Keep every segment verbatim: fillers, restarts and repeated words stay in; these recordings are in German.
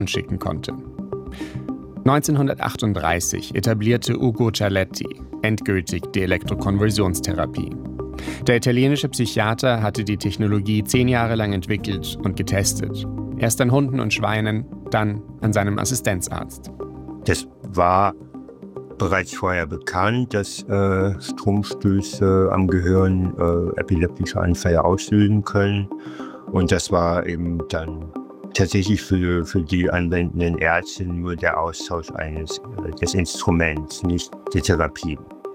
Daten schicken konnte. neunzehnhundertachtunddreißig etablierte Ugo Cialetti endgültig die Elektrokonvulsionstherapie. Der italienische Psychiater hatte die Technologie zehn Jahre lang entwickelt und getestet. Erst an Hunden und Schweinen, dann an seinem Assistenzarzt. Das war bereits vorher bekannt, dass äh, Stromstöße am Gehirn äh, epileptische Anfälle auslösen können. Und das war eben dann tatsächlich für, für die anwendenden Ärzte nur der Austausch eines äh, des Instruments, nicht die Therapie.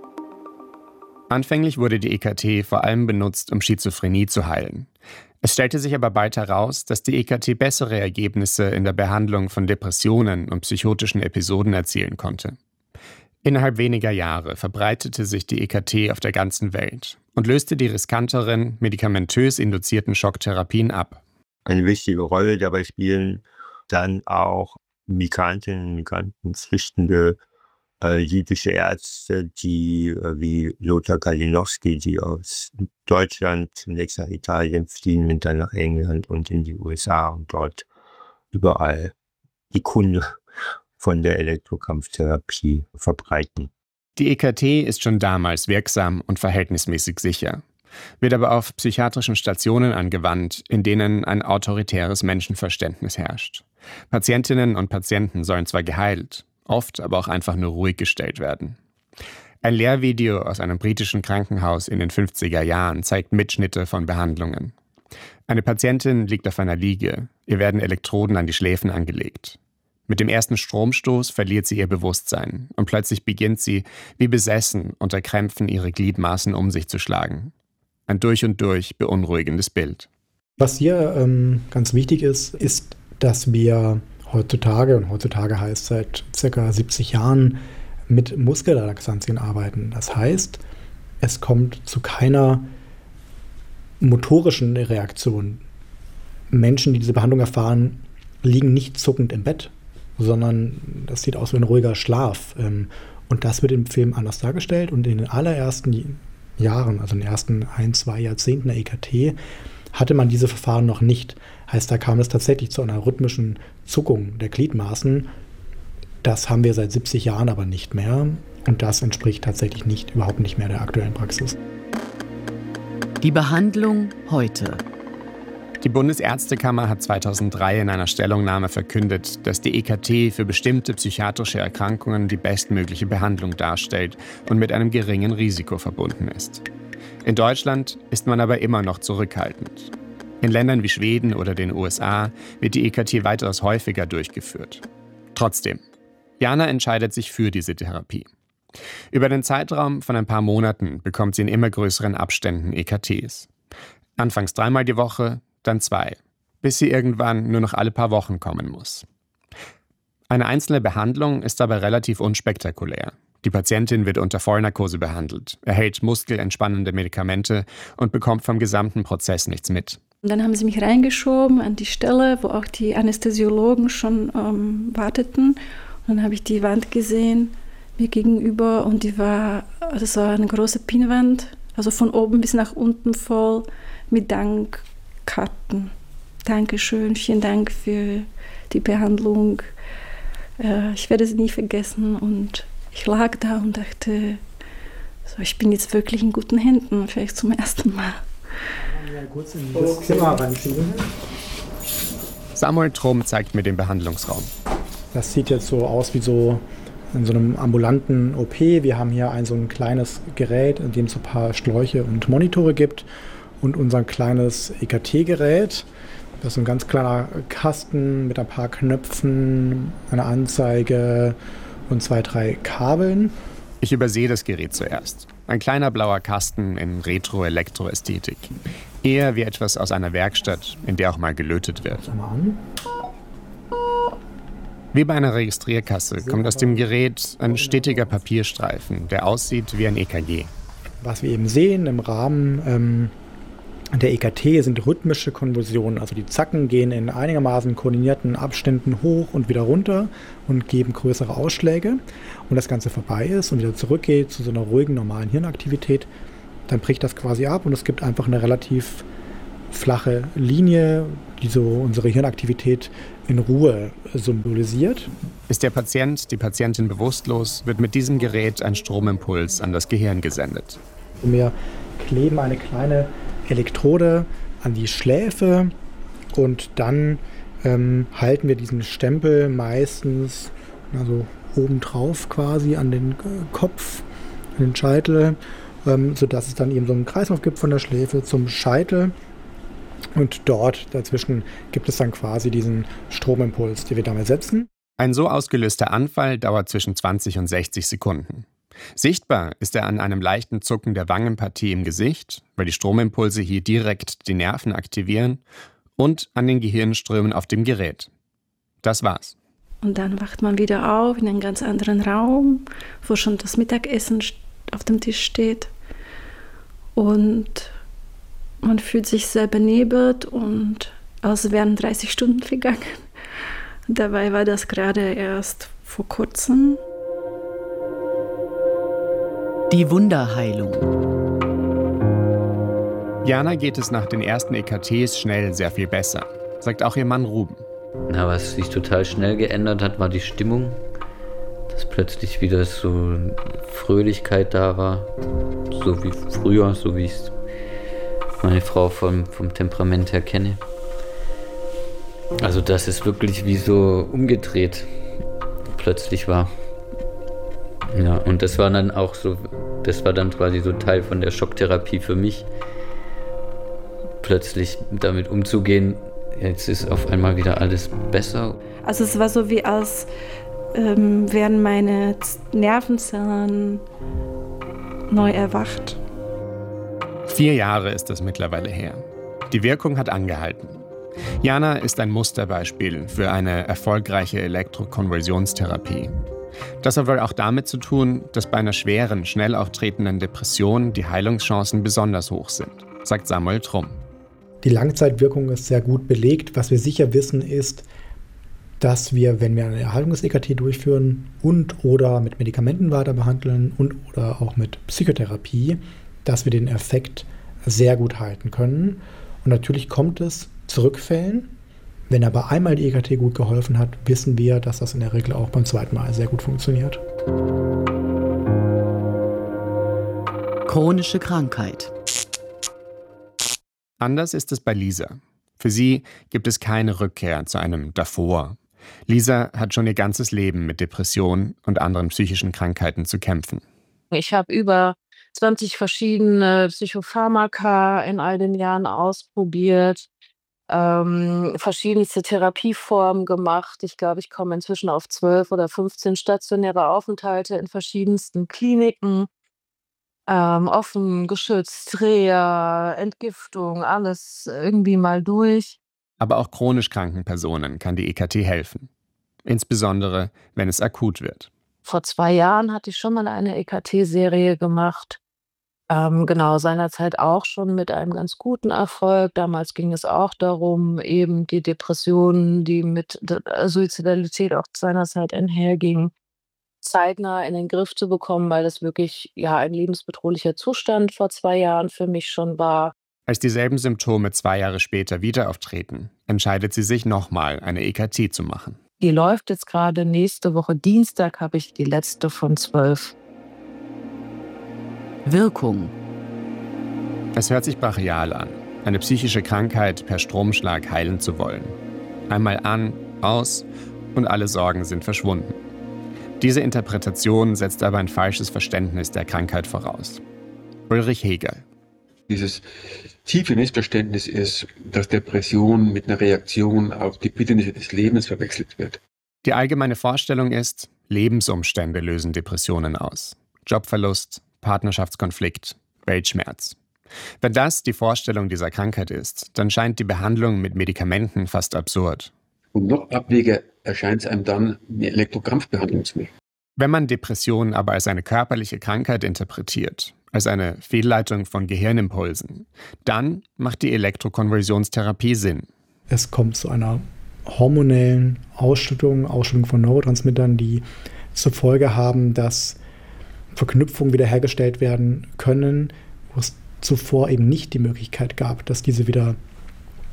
Anfänglich wurde die E K T vor allem benutzt, um Schizophrenie zu heilen. Es stellte sich aber bald heraus, dass die E K T bessere Ergebnisse in der Behandlung von Depressionen und psychotischen Episoden erzielen konnte. Innerhalb weniger Jahre verbreitete sich die E K T auf der ganzen Welt und löste die riskanteren, medikamentös induzierten Schocktherapien ab. Eine wichtige Rolle dabei spielen dann auch Migrantinnen und Migranten, flüchtende äh, jüdische Ärzte, die äh, wie Lothar Kalinowski, die aus Deutschland zunächst nach Italien fliehen und dann nach England und in die U S A und dort überall die Kunde von der Elektrokrampftherapie verbreiten. Die E K T ist schon damals wirksam und verhältnismäßig sicher, wird aber auf psychiatrischen Stationen angewandt, in denen ein autoritäres Menschenverständnis herrscht. Patientinnen und Patienten sollen zwar geheilt, oft aber auch einfach nur ruhig gestellt werden. Ein Lehrvideo aus einem britischen Krankenhaus in den fünfziger Jahren zeigt Mitschnitte von Behandlungen. Eine Patientin liegt auf einer Liege, ihr werden Elektroden an die Schläfen angelegt. Mit dem ersten Stromstoß verliert sie ihr Bewusstsein und plötzlich beginnt sie, wie besessen, unter Krämpfen ihre Gliedmaßen um sich zu schlagen. Ein durch und durch beunruhigendes Bild. Was hier ähm, ganz wichtig ist, ist, dass wir heutzutage, und heutzutage heißt seit ca. siebzig Jahren, mit Muskelrelaxantien arbeiten. Das heißt, es kommt zu keiner motorischen Reaktion. Menschen, die diese Behandlung erfahren, liegen nicht zuckend im Bett, sondern das sieht aus wie ein ruhiger Schlaf. Und das wird im Film anders dargestellt. Und in den allerersten Jahren, also in den ersten ein, zwei Jahrzehnten der E K T, hatte man diese Verfahren noch nicht. Heißt, da kam es tatsächlich zu einer rhythmischen Zuckung der Gliedmaßen. Das haben wir seit siebzig Jahren aber nicht mehr. Und das entspricht tatsächlich nicht, überhaupt nicht mehr der aktuellen Praxis. Die Behandlung heute. Die Bundesärztekammer hat zweitausenddrei in einer Stellungnahme verkündet, dass die E K T für bestimmte psychiatrische Erkrankungen die bestmögliche Behandlung darstellt und mit einem geringen Risiko verbunden ist. In Deutschland ist man aber immer noch zurückhaltend. In Ländern wie Schweden oder den U S A wird die E K T weitaus häufiger durchgeführt. Trotzdem, Jana entscheidet sich für diese Therapie. Über den Zeitraum von ein paar Monaten bekommt sie in immer größeren Abständen E K Ts. Anfangs dreimal die Woche, dann zwei, bis sie irgendwann nur noch alle paar Wochen kommen muss. Eine einzelne Behandlung ist aber relativ unspektakulär. Die Patientin wird unter Vollnarkose behandelt, erhält muskelentspannende Medikamente und bekommt vom gesamten Prozess nichts mit. Und dann haben sie mich reingeschoben an die Stelle, wo auch die Anästhesiologen schon ähm, warteten. Und dann habe ich die Wand gesehen, mir gegenüber, und die war, das war eine große Pinnwand, also von oben bis nach unten voll mit Dankkarten. Dankeschön, vielen Dank für die Behandlung. Äh, ich werde sie nie vergessen. Und ich lag da und dachte, so, ich bin jetzt wirklich in guten Händen, vielleicht zum ersten Mal. Ja, kurz in das Zimmer reinschieben. Samuel Trumm zeigt mir den Behandlungsraum. Das sieht jetzt so aus wie so in so einem ambulanten O P. Wir haben hier ein so ein kleines Gerät, in dem es so ein paar Schläuche und Monitore gibt, und unser kleines E K T-Gerät. Das ist ein ganz kleiner Kasten mit ein paar Knöpfen, einer Anzeige und zwei, drei Kabeln. Ich übersehe das Gerät zuerst. Ein kleiner blauer Kasten in Retro-Elektroästhetik. Eher wie etwas aus einer Werkstatt, in der auch mal gelötet wird. Schau mal an. Wie bei einer Registrierkasse kommt aus dem Gerät ein stetiger Papierstreifen, der aussieht wie ein E K G. Was wir eben sehen im Rahmen ähm, der E K T sind rhythmische Konvulsionen. Also die Zacken gehen in einigermaßen koordinierten Abständen hoch und wieder runter und geben größere Ausschläge. Und das Ganze vorbei ist und wieder zurückgeht zu so einer ruhigen, normalen Hirnaktivität, dann bricht das quasi ab und es gibt einfach eine relativ flache Linie, die so unsere Hirnaktivität in Ruhe symbolisiert. Ist der Patient, die Patientin bewusstlos, wird mit diesem Gerät ein Stromimpuls an das Gehirn gesendet. Wir kleben eine kleine Elektrode an die Schläfe und dann ähm, halten wir diesen Stempel meistens also obendrauf quasi an den Kopf, an den Scheitel, ähm, sodass es dann eben so einen Kreislauf gibt von der Schläfe zum Scheitel. Und dort dazwischen gibt es dann quasi diesen Stromimpuls, den wir damit setzen. Ein so ausgelöster Anfall dauert zwischen zwanzig und sechzig Sekunden. Sichtbar ist er an einem leichten Zucken der Wangenpartie im Gesicht, weil die Stromimpulse hier direkt die Nerven aktivieren, und an den Gehirnströmen auf dem Gerät. Das war's. Und dann wacht man wieder auf in einem ganz anderen Raum, wo schon das Mittagessen auf dem Tisch steht. Und man fühlt sich sehr benebelt und als wären dreißig Stunden vergangen. Dabei war das gerade erst vor kurzem. Die Wunderheilung. Jana geht es nach den ersten E K Ts schnell sehr viel besser, sagt auch ihr Mann Ruben. Na, was sich total schnell geändert hat, war die Stimmung. Dass plötzlich wieder so Fröhlichkeit da war, so wie früher, so wie ich meine Frau vom, vom Temperament her kenne. Also dass es wirklich wie so umgedreht plötzlich war. Ja, und das war dann auch so, das war dann quasi so Teil von der Schocktherapie für mich. Plötzlich damit umzugehen, jetzt ist auf einmal wieder alles besser. Also es war so wie als ähm, wären meine Nervenzellen neu erwacht. Vier Jahre ist das mittlerweile her. Die Wirkung hat angehalten. Jana ist ein Musterbeispiel für eine erfolgreiche Elektrokonversionstherapie. Das hat wohl auch damit zu tun, dass bei einer schweren, schnell auftretenden Depression die Heilungschancen besonders hoch sind, sagt Samuel Trumm. Die Langzeitwirkung ist sehr gut belegt. Was wir sicher wissen ist, dass wir, wenn wir eine Erhaltungs-E K T durchführen und oder mit Medikamenten weiter behandeln und oder auch mit Psychotherapie, dass wir den Effekt sehr gut halten können. Und natürlich kommt es zu Rückfällen. Wenn aber einmal die E K T gut geholfen hat, wissen wir, dass das in der Regel auch beim zweiten Mal sehr gut funktioniert. Chronische Krankheit. Anders ist es bei Lisa. Für sie gibt es keine Rückkehr zu einem Davor. Lisa hat schon ihr ganzes Leben mit Depressionen und anderen psychischen Krankheiten zu kämpfen. Ich habe über zwanzig verschiedene Psychopharmaka in all den Jahren ausprobiert, ähm, verschiedenste Therapieformen gemacht. Ich glaube, ich komme inzwischen auf zwölf oder fünfzehn stationäre Aufenthalte in verschiedensten Kliniken. Ähm, offen, geschützt, Reha, Entgiftung, alles irgendwie mal durch. Aber auch chronisch kranken Personen kann die E K T helfen. Insbesondere, wenn es akut wird. Vor zwei Jahren hatte ich schon mal eine E K T-Serie gemacht. Ähm, genau, seinerzeit auch schon mit einem ganz guten Erfolg. Damals ging es auch darum, eben die Depressionen, die mit der Suizidalität auch seinerzeit einhergingen, zeitnah in den Griff zu bekommen, weil das wirklich ja ein lebensbedrohlicher Zustand vor zwei Jahren für mich schon war. Als dieselben Symptome zwei Jahre später wieder auftreten, entscheidet sie sich nochmal, eine E K T zu machen. Die läuft jetzt gerade nächste Woche Dienstag, habe ich die letzte von zwölf. Wirkung. Es hört sich brachial an, eine psychische Krankheit per Stromschlag heilen zu wollen. Einmal an, aus und alle Sorgen sind verschwunden. Diese Interpretation setzt aber ein falsches Verständnis der Krankheit voraus. Ulrich Hegel. Dieses tiefe Missverständnis ist, dass Depression mit einer Reaktion auf die Bitternisse des Lebens verwechselt wird. Die allgemeine Vorstellung ist, Lebensumstände lösen Depressionen aus. Jobverlust, Partnerschaftskonflikt, Weltschmerz. Wenn das die Vorstellung dieser Krankheit ist, dann scheint die Behandlung mit Medikamenten fast absurd. Und noch abwegiger erscheint es einem dann, eine Elektrokrampfbehandlung zu machen. Wenn man Depressionen aber als eine körperliche Krankheit interpretiert, als eine Fehlleitung von Gehirnimpulsen, dann macht die Elektrokonversionstherapie Sinn. Es kommt zu einer hormonellen Ausschüttung, Ausschüttung von Neurotransmittern, die zur Folge haben, dass Verknüpfungen wiederhergestellt werden können, wo es zuvor eben nicht die Möglichkeit gab, dass diese wieder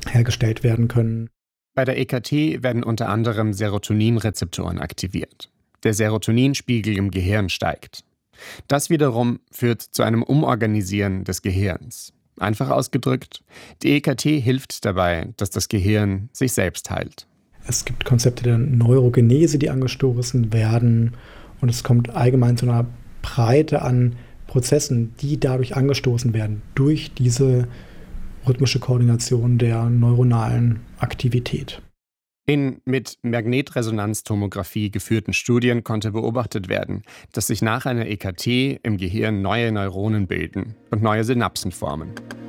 hergestellt werden können. Bei der E K T werden unter anderem Serotoninrezeptoren aktiviert. Der Serotoninspiegel im Gehirn steigt. Das wiederum führt zu einem Umorganisieren des Gehirns. Einfach ausgedrückt, die E K T hilft dabei, dass das Gehirn sich selbst heilt. Es gibt Konzepte der Neurogenese, die angestoßen werden. Und es kommt allgemein zu einer Breite an Prozessen, die dadurch angestoßen werden, durch diese rhythmische Koordination der neuronalen Aktivität. In mit Magnetresonanztomographie geführten Studien konnte beobachtet werden, dass sich nach einer E K T im Gehirn neue Neuronen bilden und neue Synapsen formen.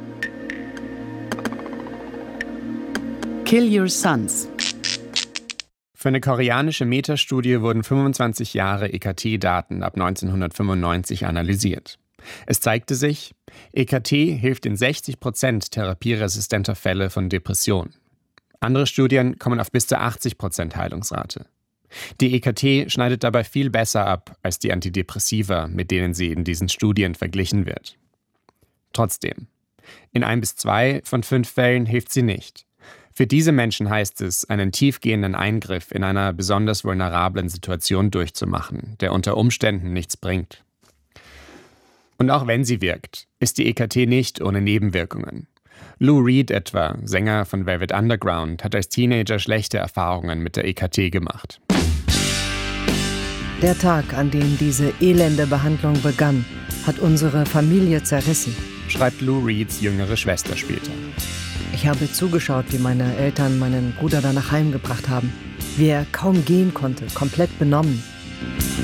Kill Your Sons. Für eine koreanische Metastudie wurden fünfundzwanzig Jahre E K T-Daten ab neunzehnhundertfünfundneunzig analysiert. Es zeigte sich, E K T hilft in sechzig Prozent therapieresistenter Fälle von Depressionen. Andere Studien kommen auf bis zu achtzig Prozent Heilungsrate. Die E K T schneidet dabei viel besser ab als die Antidepressiva, mit denen sie in diesen Studien verglichen wird. Trotzdem, in ein bis zwei von fünf Fällen hilft sie nicht. Für diese Menschen heißt es, einen tiefgehenden Eingriff in einer besonders vulnerablen Situation durchzumachen, der unter Umständen nichts bringt. Und auch wenn sie wirkt, ist die E K T nicht ohne Nebenwirkungen. Lou Reed etwa, Sänger von Velvet Underground, hat als Teenager schlechte Erfahrungen mit der E K T gemacht. Der Tag, an dem diese elende Behandlung begann, hat unsere Familie zerrissen, schreibt Lou Reeds jüngere Schwester später. Ich habe zugeschaut, wie meine Eltern meinen Bruder danach heimgebracht haben, wie er kaum gehen konnte, komplett benommen.